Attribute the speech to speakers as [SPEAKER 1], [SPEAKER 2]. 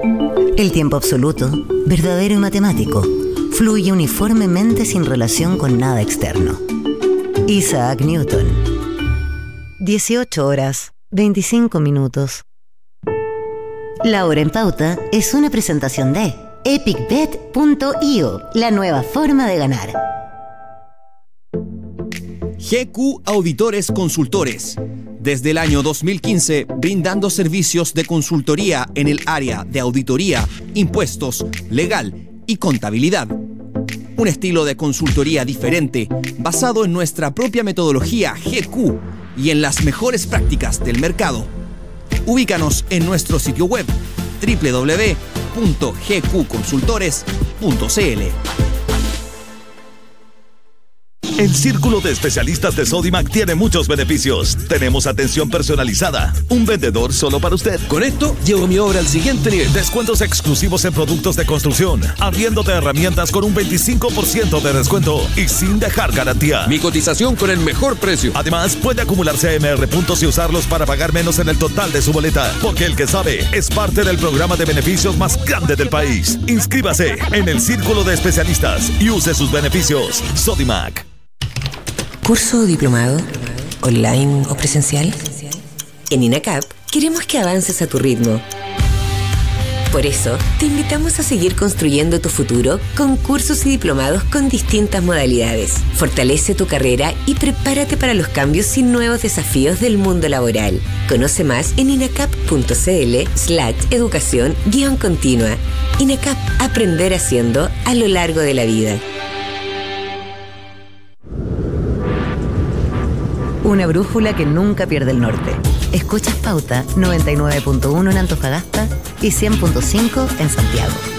[SPEAKER 1] El tiempo absoluto, verdadero y matemático, fluye uniformemente sin relación con nada externo. Isaac Newton. 18 horas, 25 minutos. La hora en pauta es una presentación de epicbet.io, la nueva forma de ganar.
[SPEAKER 2] GQ Auditores Consultores. Desde el año 2015, brindando servicios de consultoría en el área de auditoría, impuestos, legal y contabilidad. Un estilo de consultoría diferente, basado en nuestra propia metodología GQ y en las mejores prácticas del mercado. Ubícanos en nuestro sitio web www.gqconsultores.cl.
[SPEAKER 3] El Círculo de Especialistas de Sodimac tiene muchos beneficios. Tenemos atención personalizada, un vendedor solo para usted.
[SPEAKER 4] Con esto, llevo mi obra al siguiente nivel.
[SPEAKER 3] Descuentos exclusivos en productos de construcción, arriendo de herramientas con un 25% de descuento y sin dejar garantía.
[SPEAKER 4] Mi cotización con el mejor precio.
[SPEAKER 3] Además, puede acumularse AMR puntos y usarlos para pagar menos en el total de su boleta. Porque el que sabe es parte del programa de beneficios más grande del país. Inscríbase en el Círculo de Especialistas y use sus beneficios. Sodimac.
[SPEAKER 5] ¿Curso o diplomado? ¿Online o presencial? En INACAP queremos que avances a tu ritmo. Por eso, te invitamos a seguir construyendo tu futuro con cursos y diplomados con distintas modalidades. Fortalece tu carrera y prepárate para los cambios y nuevos desafíos del mundo laboral. Conoce más en inacap.cl/educación-continua. INACAP, aprender haciendo a lo largo de la vida.
[SPEAKER 1] Una brújula que nunca pierde el norte. Escuchas Pauta 99.1 en Antofagasta y 100.5 en Santiago.